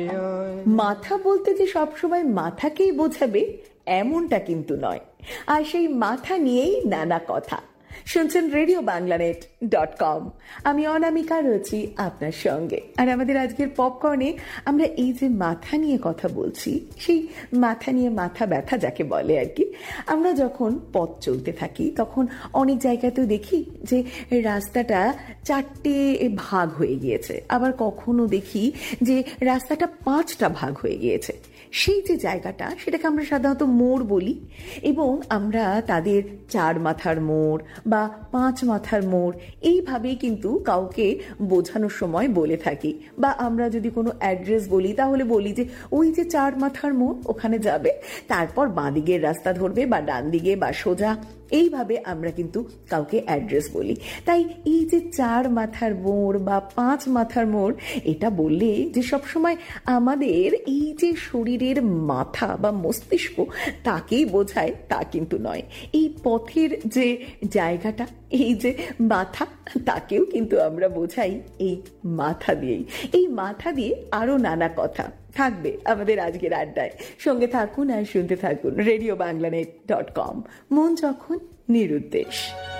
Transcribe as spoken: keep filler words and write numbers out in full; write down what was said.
মাথা বলতে যে সবসময় মাথাকেই বোঝাবে এমনটা কিন্তু নয়, আর সেই মাথা নিয়েই নানা কথা। শুনছেন রেডিও বাংলানেট ডট কম। আমি অনামিকা রয়েছি আপনার সঙ্গে, আর আমাদের আজকের পপকর্নে আমরা এই যে মাথা নিয়ে কথা বলছি, সেই মাথা নিয়ে মাথা ব্যথা যাকে বলে আর কি। আমরা যখন পথ চলতে থাকি তখন অনেক জায়গাতেও দেখি যে রাস্তাটা চারটে ভাগ হয়ে গিয়েছে, আবার কখনো দেখি যে রাস্তাটা পাঁচটা ভাগ হয়ে গিয়েছে। সেই যে জায়গাটা, সেটাকে আমরা সাধারণত মোড় বলি, এবং আমরা তাদের চার মাথার মোড় বা পাঁচ মাথার মোড় এইভাবেই কিন্তু কাউকে বোঝানোর সময় বলে থাকি। বা আমরা যদি কোনো অ্যাড্রেস বলি তাহলে বলি যে ওই যে চার মাথার মোড়, ওখানে যাবে, তারপর বাঁ দিকের রাস্তা ধরবে বা ডান দিকে বা সোজা, এইভাবে আমরা কিন্তু কাউকে অ্যাড্রেস বলি। তাই এই যে চার মাথার মোড় বা পাঁচ মাথার মোড়, এটা বললে যে সবসময় আমাদের এই যে শরীরের মাথা বা মস্তিষ্ক তাকেই বোঝায় তা কিন্তু নয়। এই পথের যে জায়গাটা, এই যে মাথা, তাকেও কিন্তু আমরা বোঝাই এই মাথা দিয়েই। এই মাথা দিয়ে আরো নানা কথা থাকবে আমাদের আজকের আড্ডায়। সঙ্গে থাকুন আর শুনতে থাকুন রেডিও বাংলানেট ডট কম। মন যখন নিরুদ্দেশ।